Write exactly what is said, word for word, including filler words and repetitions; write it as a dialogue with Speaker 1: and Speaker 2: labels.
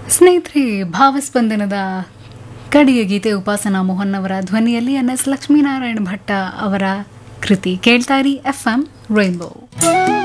Speaker 1: ಸ್ನೇಹಿತರೆ, ಭಾವಸ್ಪಂದನದ ಕಡೆಯ ಗೀತೆ ಉಪಾಸನಾ ಮೋಹನ್ ಅವರ ಧ್ವನಿಯಲ್ಲಿ ಎನ್ ಎಸ್ ಲಕ್ಷ್ಮೀನಾರಾಯಣ ಭಟ್ಟ ಅವರ ಕೃತಿ. ಕೇಳ್ತಾರಿ ಎಫ್ ಎಂ ರೈನ್ಬೋ.